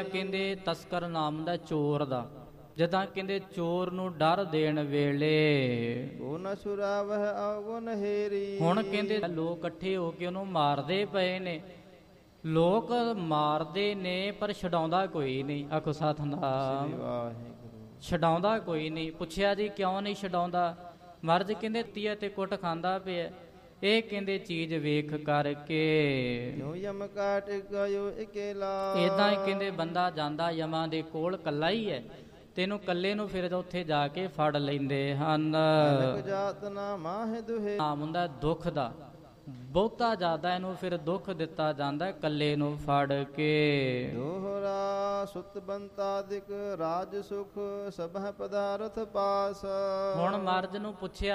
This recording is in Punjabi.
ਕਹਿੰਦੇ ਤਸਕਰ ਨਾਮ ਦਾ ਚੋਰ ਦਾ, ਜਦਾਂ ਕਹਿੰਦੇ ਚੋਰ ਨੂੰ ਡਰ ਦੇਣ ਵੇਲੇ ਗੁਣ ਸੁਰਾਵਹਿ ਅਵਗੁਣ ਹੇਰੀ। ਹੁਣ ਕਹਿੰਦੇ ਲੋਕ ਇਕੱਠੇ ਹੋ ਕੇ ਉਹਨੂੰ ਮਾਰਦੇ ਪਏ ਨੇ। ਲੋਕ ਮਾਰਦੇ ਨੇ ਪਰ ਛਡਾਉਂਦਾ ਕੋਈ ਨਹੀਂ। ਆਖੋ ਸਤਿਨਾਮ। ਛਡਾਉਂਦਾ ਕੋਈ ਨਹੀਂ। ਪੁੱਛਿਆ ਜੀ ਕਿਉਂ ਨਹੀਂ ਛਡਾਉਂਦਾ? ਮਰਦ ਕਹਿੰਦੇ ਤੀਆ ਤੇ ਕੁੱਟ ਖਾਂਦਾ ਪਿਆ। ਇਹ ਕਹਿੰਦੇ ਚੀਜ਼ ਵੇਖ ਕਰਕੇ ਯਮ ਕਾਟ ਗਇਓ ਇਕੇਲਾ। ਏਦਾਂ ਹੀ ਕਹਿੰਦੇ ਬੰਦਾ ਜਾਂਦਾ ਯਮਾਂ ਦੇ ਕੋਲ ਕੱਲਾ ਹੀ ਹੈ, ਤੈਨੂੰ ਕੱਲੇ ਨੂੰ ਫਿਰ ਉੱਥੇ ਜਾ ਕੇ ਫੜ ਲੈਂਦੇ ਹਨ। ਨਾਮ ਹੁੰਦਾ ਦੁੱਖ ਦਾ। ਬਹੁਤਾ ਜ਼ਿਆਦਾ ਇਹਨੂੰ ਫਿਰ ਦੁੱਖ ਦਿੱਤਾ ਜਾਂਦਾ ਕੱਲੇ ਨੂੰ ਫੜ ਕੇ। ਦੋਹਰਾ ਸੁਤ ਬੰਤਾਦਿਕ ਰਾਜ ਸੁਖ ਸਭੈ ਪਦਾਰਥ ਪਾਸ। ਹੁਣ ਮਰਦ ਨੂੰ ਪੁੱਛਿਆ